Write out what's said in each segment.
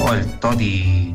Oh, el Toti.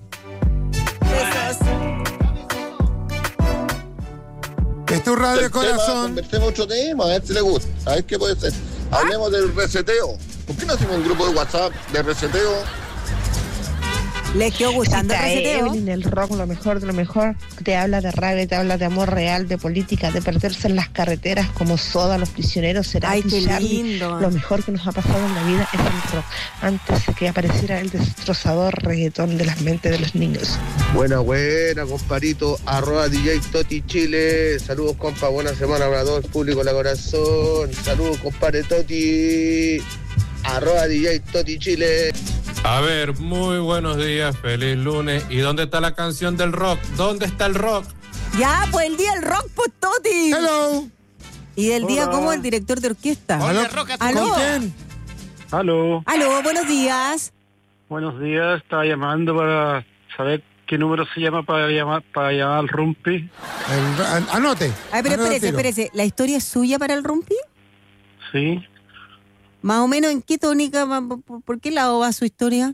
Es tu radio El corazón. Conversemos otro tema, a ver si le gusta. A ver qué puede ser. Hablemos del reseteo. ¿Por qué no hacemos un grupo de WhatsApp de reseteo? ¿Les quedó gustando el reseteo? Evelyn, el rock, lo mejor de lo mejor. Te habla de rabia, te habla de amor real, de política, de perderse en las carreteras como Soda, Los Prisioneros, Será Ay, qué Charlie. lindo. Lo mejor que nos ha pasado en la vida es el rock. Antes de que apareciera el destrozador reggaetón de las mentes de los niños. Buena, comparito, @DJ Toti Chile. Saludos, compa, buena semana para todo el público, la corazón. Saludos, compadre Toti, @DJ Toti Chile. A ver, muy buenos días, feliz lunes. ¿Y dónde está la canción del rock? ¿Dónde está el rock? Ya, pues el día del rock, pues, Toti. Hello. Y del día como el director de orquesta. ¿Aló? ¿Aló? ¿Con quién? Aló, Aló, buenos días. buenos días. Estaba llamando para saber qué número se llama para llamar al Rumpi. Anote. Ay, pero Anote, espérese. ¿La historia es suya para el Rumpi? Sí. Más o menos, ¿en qué tónica, por qué lado va su historia?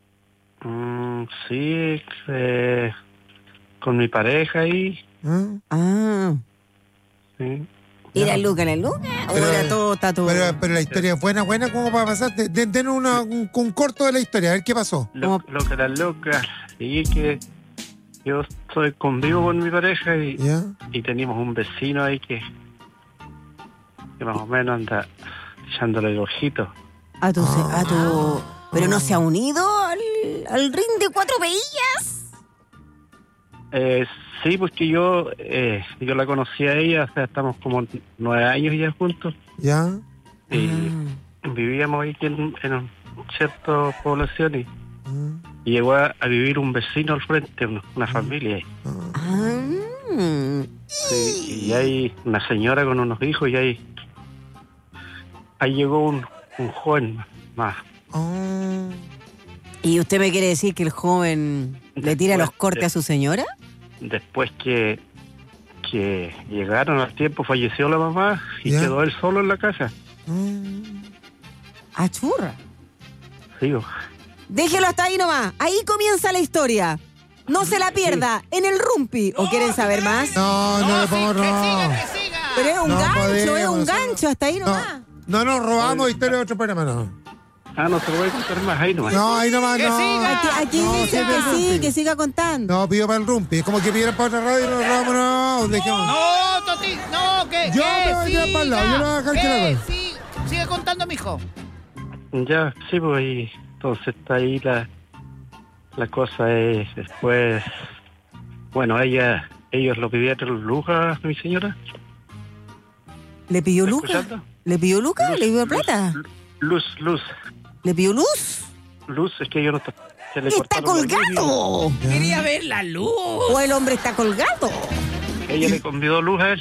Sí, con mi pareja ahí. Ah. Sí. ¿Era Luca la Luca? ¿O era todo tatuado? Pero la historia es buena, ¿cómo va a pasar? Denos un corto de la historia, a ver qué pasó. Lo que era loca. Sí, que yo estoy convivo con mi pareja y tenemos un vecino ahí que más o menos anda echándole el ojito. ¿Pero no se ha unido al ring de 4 veillas? Sí, porque yo la conocí a ella, o sea, estamos como 9 años ya juntos. ¿Ya? Y vivíamos ahí en ciertas poblaciones y llegó a vivir un vecino al frente, una familia ahí. Sí, y hay una señora con unos hijos y ahí llegó un joven más. ¿Y usted me quiere decir que el joven le tira los cortes a su señora? Después que llegaron al tiempo, falleció la mamá y quedó él solo en la casa. ¡Churra! Sí. Déjelo hasta ahí nomás. Ahí comienza la historia. No se la pierda en el Rumpi. ¿O quieren saber más? No le pongo Pero es un gancho, podemos, es un gancho. Hasta ahí nomás. No nos robamos historia de otro programa, no. No se lo voy a contar más, ahí nomás. No, ahí nomás, no. Aquí dice que siga contando. No, pido para el Rumpi. Es como que pidieran para otra radio y nos robamos, no. Dejemos. No, Toti, no, que Yo me voy a tirar para el lado, yo le voy a dejar que la haga. Sigue contando, mijo. Ya, sí, pues ahí, entonces está ahí la cosa es después. Bueno, ellos lo pidieron Luca, mi señora. ¿Le pidió Luca? ¿Le pidió Luca? ¿Le pidió plata? Luz. ¿Le pidió luz? Luz, es que ellos no se le ¡Está colgado! Quería ver la luz. ¿O el hombre está colgado? Ella le convidó luz a él.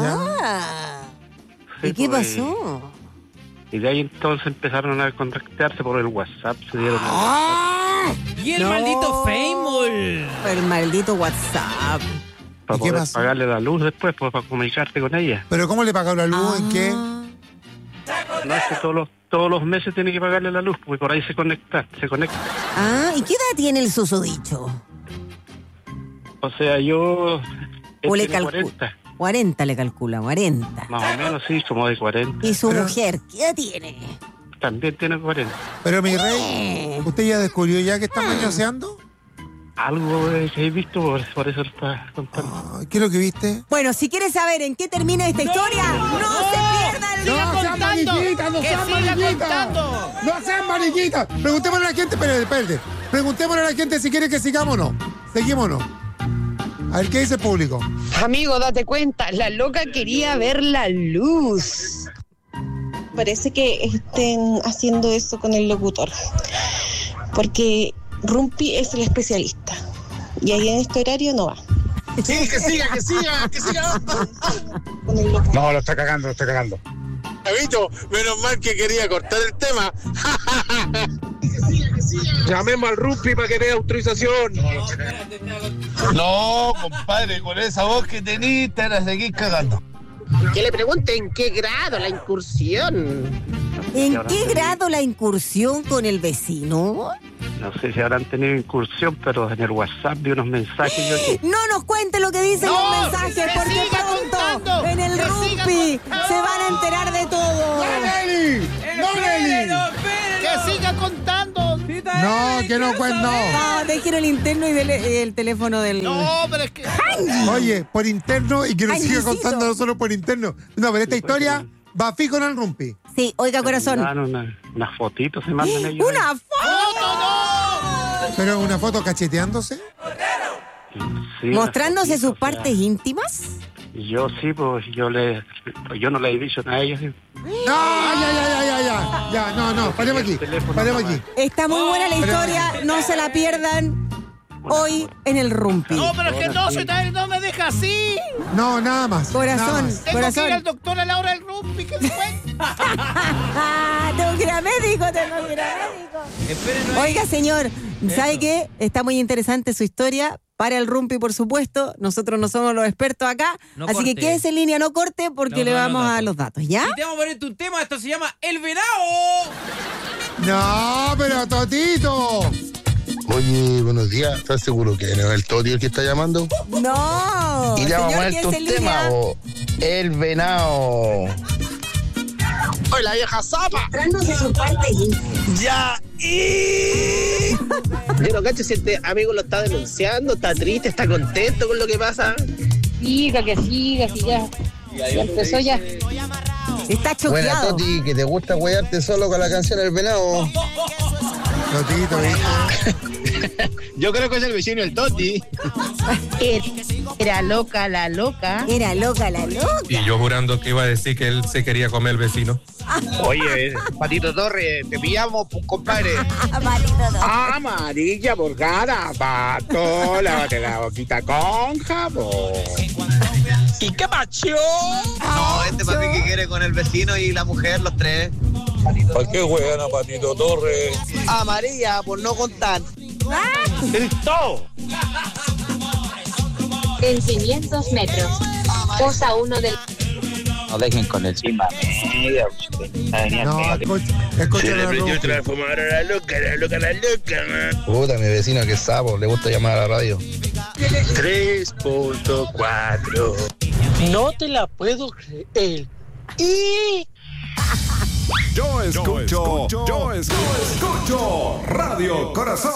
Sí, ¿y qué pasó? Y de ahí entonces empezaron a contactarse por el WhatsApp. Se dieron Y el maldito Facebook. El maldito WhatsApp. Para poder pagarle la luz después, pues, para comunicarte con ella. ¿Pero cómo le pagó la luz? ¿En qué? No, es que todos los meses tiene que pagarle la luz, porque por ahí se conecta. ¿Y qué edad tiene el susodicho? O sea, yo... ¿O le calcula? 40. 40 le calcula, 40. Más o menos, sí, como de 40. ¿Y su mujer qué edad tiene? También tiene 40. Pero mi rey, ¿usted ya descubrió ya que está mañoseando? Algo que he visto, por eso lo está contando. ¿Qué es lo que viste? Bueno, si quieres saber en qué termina esta historia, no se pierdan el No sean mariquitas, no sean mariquitas. Preguntémosle a la gente, espérate. Preguntémosle a la gente si quiere que sigamos o no. Seguimos o no. A ver, ¿qué dice el público? Amigo, date cuenta, la loca quería ver la luz. Parece que estén haciendo eso con el locutor, porque Rumpi es el especialista y ahí en este horario no va. Sí, que siga. No, lo está cagando. Chavito, menos mal que quería cortar el tema. Llamemos al Rumpi para que dé autorización. No, compadre, con esa voz que tenís te van a seguir cagando. Que le pregunte en qué grado la incursión. ¿En qué grado la incursión con el vecino? No sé si habrán tenido incursión, pero en el WhatsApp vi unos mensajes. Yo que... No nos cuente lo que dicen los mensajes, porque pronto en el Rumpi se van a enterar de todo. ¡No, Nelly! ¡No, Nelly! ¡Que siga contando! No, que no cuento. No, dejen el interno y el teléfono del... No, pero es que... Oye, por interno y que nos Ay, siga Luisito. contando no solo por interno. No, pero esta historia va fijo en el Rumpi. Sí, oiga, corazón. Unas fotitos se mandan ellos. ¡Una foto! ¿Pero una foto cacheteándose? Sí, ¿Mostrándose sus partes íntimas? Yo sí, pues yo no le he dicho nada a ellos. No, ya, no, paremos aquí. Está muy buena la historia, no se la pierdan hoy en el Rumpi. No, pero es que no me deja así. No, nada más. Corazón, Tengo que ir al doctor a la hora del Rumpi. ¿Qué después? Tengo que ir a médico. Oiga, señor, ¿sabe qué? Está muy interesante su historia. Para el Rumpi, por supuesto. Nosotros no somos los expertos acá. No así corte. que quédese en línea, no corte, porque le vamos a los datos, ¿ya? Y te vamos a ponerte un tema, esto se llama El Venado. No, pero Totito. Oye, buenos días. ¿Estás seguro que no es el Toti el que está llamando? No. Y le vamos a señor, ponerte un quédese en tema, línea. bo. El venado. ¡Oye, la vieja zapa! ¡Ya! Yo no cacho si este amigo lo está denunciando, está triste, está contento con lo que pasa. Siga, que ya. Ya empezó ya. Está Buena, choqueado. Toti, que te gusta huearte solo con la canción El Venado. Totito, ¿viste? Yo creo que es el vecino el Toti. Era loca la loca. Era loca la loca. Y yo jurando que iba a decir que él se quería comer el vecino. Oye, Patito Torres, te pillamos, pues, compadre. Amarilla borgada, pato, lávate la boquita con jabón. ¿Y qué macho? No, este papi que quiere con el vecino y la mujer, los tres. ¿Para qué juegan a Patito Torres? Amarilla, por no contar. ¡Listo! En 500 metros. Posa uno del... No dejen con el chisma media. No, escucha la Rumpi. transformaron a la loca. Puta, mi vecino que es sapo, le gusta llamar a la radio. 3.4. No te la puedo creer. Y... Yo escucho Radio Corazón.